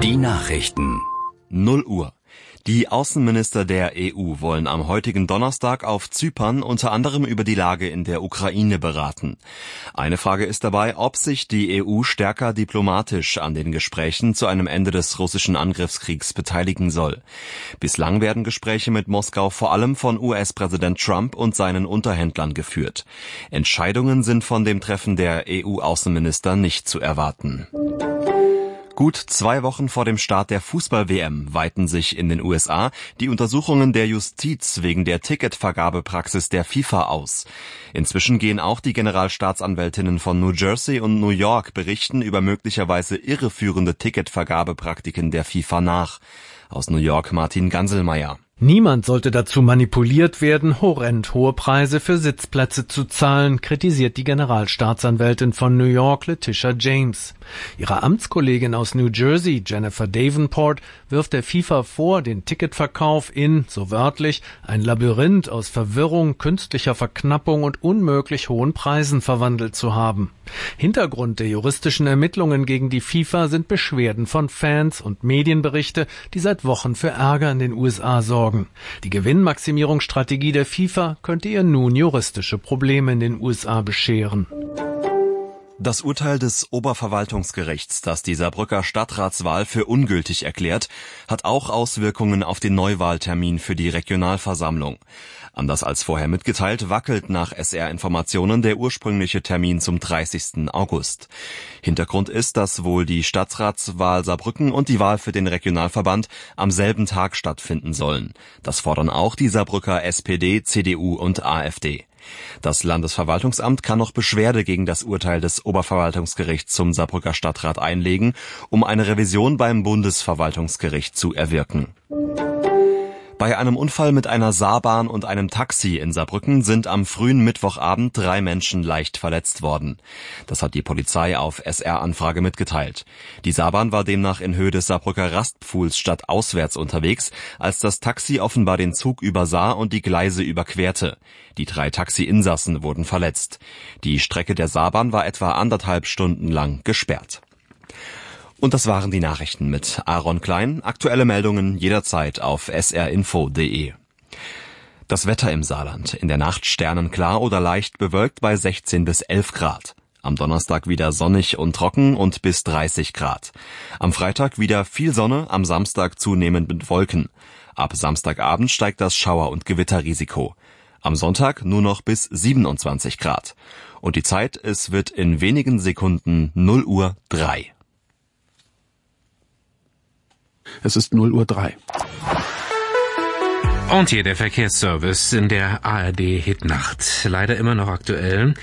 Die Nachrichten. 0 Uhr. Die Außenminister der EU wollen am heutigen Donnerstag auf Zypern unter anderem über die Lage in der Ukraine beraten. Eine Frage ist dabei, ob sich die EU stärker diplomatisch an den Gesprächen zu einem Ende des russischen Angriffskriegs beteiligen soll. Bislang werden Gespräche mit Moskau vor allem von US-Präsident Trump und seinen Unterhändlern geführt. Entscheidungen sind von dem Treffen der EU-Außenminister nicht zu erwarten. Gut 2 Wochen vor dem Start der Fußball-WM weiten sich in den USA die Untersuchungen der Justiz wegen der Ticketvergabepraxis der FIFA aus. Inzwischen gehen auch die Generalstaatsanwältinnen von New Jersey und New York Berichten über möglicherweise irreführende Ticketvergabepraktiken der FIFA nach. Aus New York Martin Ganselmeier. Niemand sollte dazu manipuliert werden, horrend hohe Preise für Sitzplätze zu zahlen, kritisiert die Generalstaatsanwältin von New York, Letitia James. Ihre Amtskollegin aus New Jersey, Jennifer Davenport, wirft der FIFA vor, den Ticketverkauf in, so wörtlich, ein Labyrinth aus Verwirrung, künstlicher Verknappung und unmöglich hohen Preisen verwandelt zu haben. Hintergrund der juristischen Ermittlungen gegen die FIFA sind Beschwerden von Fans und Medienberichte, die seit Wochen für Ärger in den USA sorgen. Die Gewinnmaximierungsstrategie der FIFA könnte ihr nun juristische Probleme in den USA bescheren. Das Urteil des Oberverwaltungsgerichts, das die Saarbrücker Stadtratswahl für ungültig erklärt, hat auch Auswirkungen auf den Neuwahltermin für die Regionalversammlung. Anders als vorher mitgeteilt, wackelt nach SR-Informationen der ursprüngliche Termin zum 30. August. Hintergrund ist, dass wohl die Stadtratswahl Saarbrücken und die Wahl für den Regionalverband am selben Tag stattfinden sollen. Das fordern auch die Saarbrücker SPD, CDU und AfD. Das Landesverwaltungsamt kann noch Beschwerde gegen das Urteil des Oberverwaltungsgerichts zum Saarbrücker Stadtrat einlegen, um eine Revision beim Bundesverwaltungsgericht zu erwirken. Bei einem Unfall mit einer Saarbahn und einem Taxi in Saarbrücken sind am frühen Mittwochabend 3 Menschen leicht verletzt worden. Das hat die Polizei auf SR-Anfrage mitgeteilt. Die Saarbahn war demnach in Höhe des Saarbrücker Rastpfuhls stadtauswärts unterwegs, als das Taxi offenbar den Zug übersah und die Gleise überquerte. Die 3 Taxi-Insassen wurden verletzt. Die Strecke der Saarbahn war etwa 1,5 Stunden lang gesperrt. Und das waren die Nachrichten mit Aaron Klein. Aktuelle Meldungen jederzeit auf srinfo.de. Das Wetter im Saarland. In der Nacht sternenklar oder leicht bewölkt bei 16 bis 11 Grad. Am Donnerstag wieder sonnig und trocken und bis 30 Grad. Am Freitag wieder viel Sonne, am Samstag zunehmend mit Wolken. Ab Samstagabend steigt das Schauer- und Gewitterrisiko. Am Sonntag nur noch bis 27 Grad. Und die Zeit, es wird in wenigen Sekunden 0:03. Es ist 0:03. Und hier der Verkehrsservice in der ARD Hitnacht. Leider immer noch aktuell.